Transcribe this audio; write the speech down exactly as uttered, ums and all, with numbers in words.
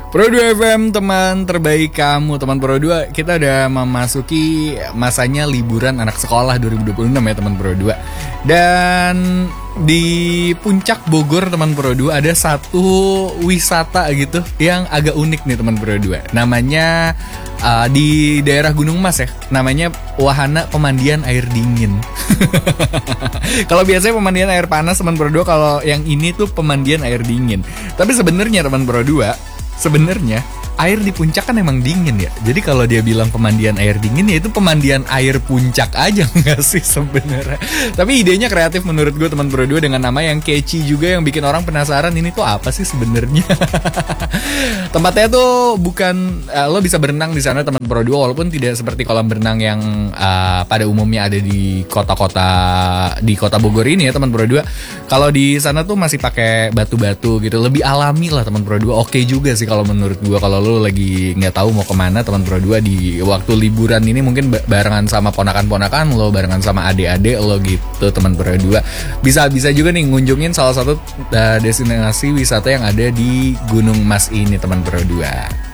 Pro dua F M, teman terbaik kamu. Teman Pro dua, kita udah memasuki masanya liburan anak sekolah dua ribu dua puluh enam ya teman Pro dua. Dan di puncak Bogor teman Pro dua ada satu wisata gitu yang agak unik nih teman Pro dua. Namanya uh, di daerah Gunung Mas ya. Namanya wahana pemandian air dingin. Kalau biasanya pemandian air panas teman Pro dua, kalau yang ini tuh pemandian air dingin. Tapi sebenarnya teman Pro dua, sebenarnya air di puncak kan emang dingin ya. Jadi kalau dia bilang pemandian air dingin, ya itu pemandian air puncak aja nggak sih sebenarnya. Tapi idenya kreatif menurut gue teman Pro dua, dengan nama yang catchy juga, yang bikin orang penasaran ini tuh apa sih sebenarnya. Tempatnya tuh bukan uh, lo bisa berenang di sana teman Pro dua, walaupun tidak seperti kolam berenang yang uh, pada umumnya ada di kota-kota di kota Bogor ini ya teman Pro dua. Kalau di sana tuh masih pakai batu-batu gitu, lebih alami lah teman Pro dua. Oke juga sih kalau menurut gue. Kalau lo lagi nggak tahu mau kemana teman Pro dua di waktu liburan ini, mungkin barengan sama ponakan-ponakan lo, barengan sama adik-adik lo gitu teman Pro dua, bisa bisa juga nih ngunjungin salah satu uh, destinasi wisata yang ada di Gunung Mas ini teman Pro dua.